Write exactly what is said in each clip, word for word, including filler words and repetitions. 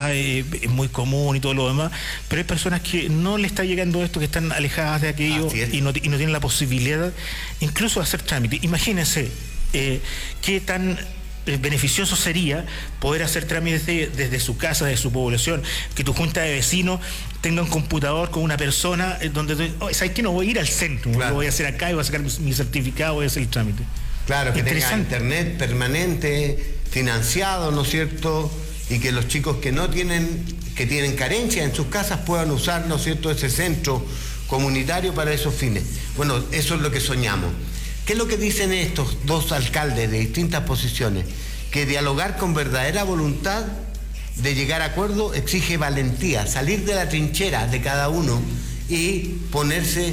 ya es, es muy común y todo lo demás, pero hay personas que no le está llegando esto, que están alejadas de aquello y no, y no tienen la posibilidad incluso de hacer trámite. Imagínense eh, qué tan beneficioso sería poder hacer trámites de, desde su casa, de su población, que tu junta de vecinos tenga un computador con una persona donde tú, oh, ¿sabes qué? No voy a ir al centro, claro. Lo voy a hacer acá y voy a sacar mi, mi certificado, voy a hacer el trámite. Claro, que tenga internet permanente, financiado, ¿no es cierto? Y que los chicos que no tienen, que tienen carencia en sus casas puedan usar, ¿no es cierto?, ese centro comunitario para esos fines. Bueno, eso es lo que soñamos. ¿Qué es lo que dicen estos dos alcaldes de distintas posiciones? Que dialogar con verdadera voluntad de llegar a acuerdo exige valentía, salir de la trinchera de cada uno y ponerse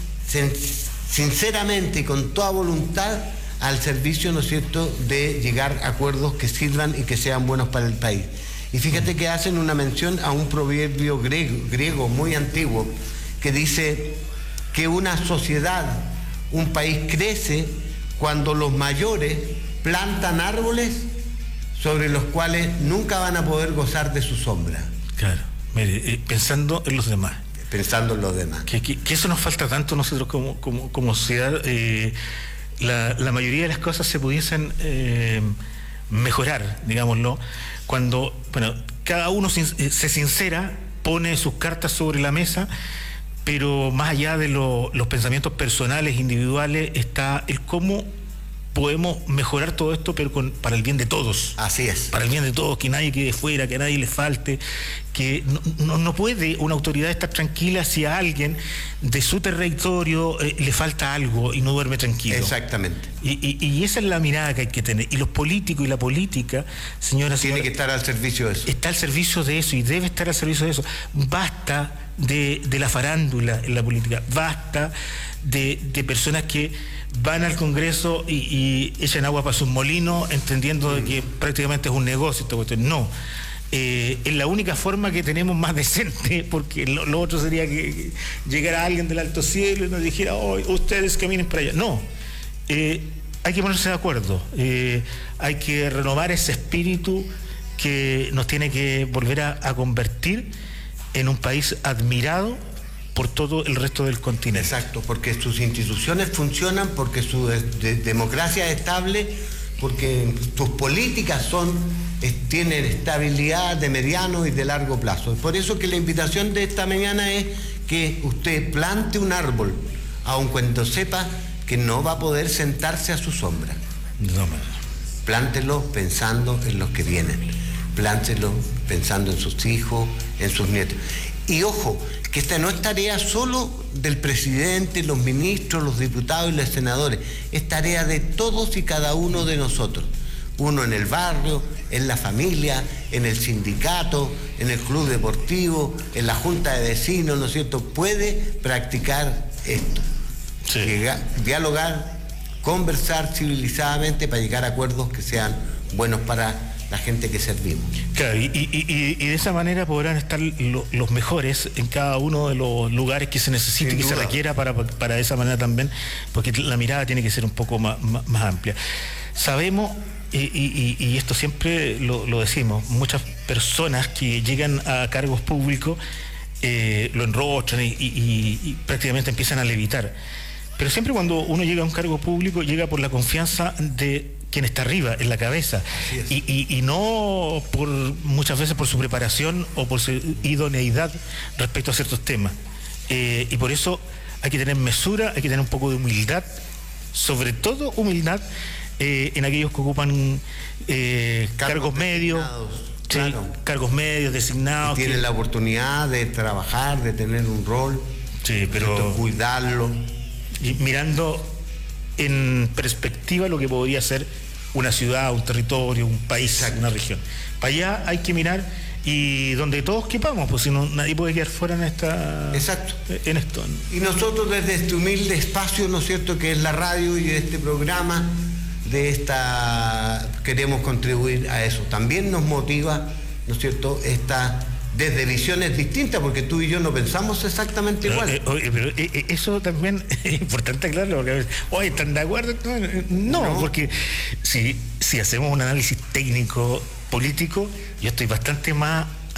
sinceramente y con toda voluntad al servicio, ¿no es cierto?, de llegar a acuerdos que sirvan y que sean buenos para el país. Y fíjate que hacen una mención a un proverbio griego, griego muy antiguo que dice que una sociedad, un país crece cuando los mayores plantan árboles sobre los cuales nunca van a poder gozar de su sombra. Claro, mire, eh, pensando en los demás. Pensando en los demás. Que, que, que eso nos falta tanto nosotros como, como, como sociedad. Eh, la, la mayoría de las cosas se pudiesen eh, mejorar, digámoslo, cuando, bueno, cada uno se, se sincera, pone sus cartas sobre la mesa, pero más allá de lo, los pensamientos personales, individuales, está el cómo podemos mejorar todo esto, pero con, para el bien de todos. Así es. Para el bien de todos, que nadie quede fuera, que a nadie le falte, que no, no, no puede una autoridad estar tranquila si a alguien de su territorio eh, le falta algo y no duerme tranquilo. Exactamente. Y, y, y esa es la mirada que hay que tener. Y los políticos y la política, señora... Tiene señora, que estar al servicio de eso. Está al servicio de eso y debe estar al servicio de eso. Basta de, de la farándula en la política, basta de, de personas que van al Congreso y, y echan agua para sus molinos, entendiendo de que prácticamente es un negocio esta cuestión. No, eh, es la única forma que tenemos más decente, porque lo, lo otro sería que, que llegara alguien del alto cielo y nos dijera, oh, ustedes caminen para allá. No, eh, hay que ponerse de acuerdo, eh, hay que renovar ese espíritu que nos tiene que volver a, a convertir en un país admirado por todo el resto del continente. Exacto, porque sus instituciones funcionan, porque su de, de, democracia es estable, porque sus políticas son, es, tienen estabilidad de mediano y de largo plazo. Por eso que la invitación de esta mañana es que usted plante un árbol, aun cuando sepa que no va a poder sentarse a su sombra. No, plántelo pensando en los que vienen, plántelo pensando en sus hijos, en sus nietos. Y ojo, que esta no es tarea solo del presidente, los ministros, los diputados y los senadores, es tarea de todos y cada uno de nosotros. Uno en el barrio, en la familia, en el sindicato, en el club deportivo, en la junta de vecinos, ¿no es cierto? Puede practicar esto. Sí. Llegar, dialogar, conversar civilizadamente para llegar a acuerdos que sean buenos para la gente que servimos. Claro, y, y, y, y de esa manera podrán estar lo, los mejores en cada uno de los lugares que se necesite y que se requiera para, para de esa manera también, porque la mirada tiene que ser un poco más, más, más amplia. Sabemos, y, y, y esto siempre lo, lo decimos, muchas personas que llegan a cargos públicos eh, lo enrochan y, y, y prácticamente empiezan a levitar. Pero siempre cuando uno llega a un cargo público, llega por la confianza de quien está arriba, en la cabeza, y, y, y no por muchas veces por su preparación o por su idoneidad respecto a ciertos temas. Eh, y por eso hay que tener mesura, hay que tener un poco de humildad, sobre todo humildad eh, en aquellos que ocupan eh, cargos, cargos medios, sí, claro. cargos medios designados. Y tienen que... la oportunidad de trabajar, de tener un rol, sí, pero cuidarlo. Y mirando en perspectiva lo que podría ser una ciudad, un territorio, un país, exacto, una región. Para allá hay que mirar y donde todos quepamos, pues si no, nadie puede quedar fuera en esta... Exacto. En esto. Y nosotros desde este humilde espacio, ¿no es cierto?, que es la radio y de este programa, de esta... queremos contribuir a eso. También nos motiva, ¿no es cierto?, esta... desde visiones distintas, porque tú y yo no pensamos exactamente pero, igual. Eh, oye, pero eh, eso también es importante aclararlo, porque a veces, oye, ¿están de acuerdo? No, no, porque si, si hacemos un análisis técnico, político, yo estoy bastante más